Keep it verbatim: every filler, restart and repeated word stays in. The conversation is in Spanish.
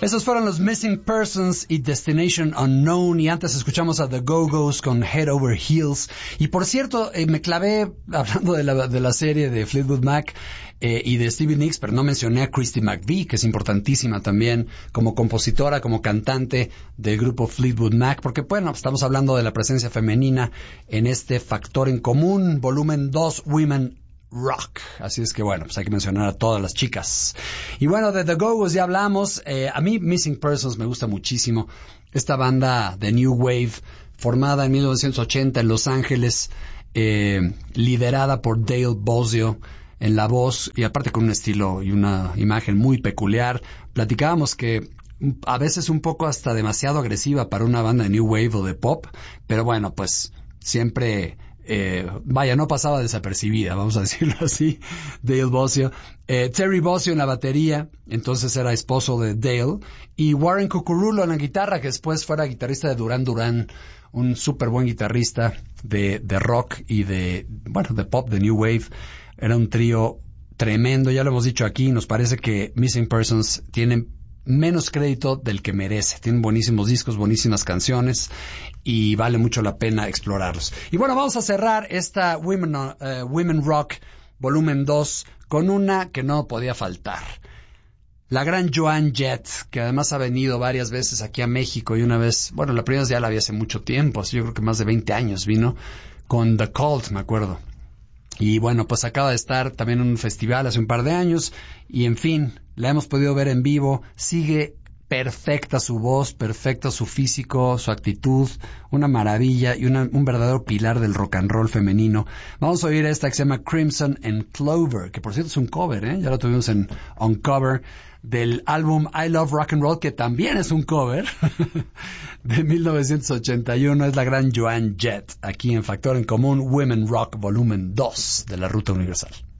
Esos fueron los Missing Persons y Destination Unknown, y antes escuchamos a The Go-Go's con Head Over Heels. Y por cierto, eh, me clavé hablando de la, de la serie de Fleetwood Mac eh, y de Stevie Nicks, pero no mencioné a Christy McVie, que es importantísima también como compositora, como cantante del grupo Fleetwood Mac, porque bueno, estamos hablando de la presencia femenina en este Factor en Común, volumen dos, Women Rock. Así es que bueno, pues hay que mencionar a todas las chicas. Y bueno, de The Go-Go's ya hablamos. Eh, a mí Missing Persons me gusta muchísimo. Esta banda de New Wave, formada en mil novecientos ochenta en Los Ángeles, eh, liderada por Dale Bozzio en la voz, y aparte con un estilo y una imagen muy peculiar. Platicábamos que a veces un poco hasta demasiado agresiva para una banda de New Wave o de pop, pero bueno, pues siempre... Eh, vaya, no pasaba desapercibida, vamos a decirlo así. Dale Bozzio, eh, Terry Bozzio en la batería, entonces era esposo de Dale, y Warren Cucurulo en la guitarra, que después fuera guitarrista de Duran Duran, un súper buen guitarrista de, de rock y de, bueno, de pop, de New Wave. Era un trío tremendo, ya lo hemos dicho aquí. Nos parece que Missing Persons tienen menos crédito del que merece. Tienen buenísimos discos, buenísimas canciones, y vale mucho la pena explorarlos. Y bueno, vamos a cerrar esta Women, uh, Women Rock volumen dos con una que no podía faltar. La gran Joan Jett, que además ha venido varias veces aquí a México, y una vez, bueno, la primera vez ya la vi hace mucho tiempo, yo creo que más de veinte años vino, con The Cult, me acuerdo. Y bueno, pues acaba de estar también en un festival hace un par de años, y en fin, la hemos podido ver en vivo. Sigue perfecta su voz, perfecta su físico, su actitud, una maravilla y una, un verdadero pilar del rock and roll femenino. Vamos a oír esta que se llama Crimson and Clover, que por cierto es un cover, ¿eh? Ya lo tuvimos en Uncover, del álbum I Love Rock and Roll, que también es un cover, de mil novecientos ochenta y uno. Es la gran Joan Jett, aquí en Factor en Común, Women Rock volumen dos de la Ruta Universal.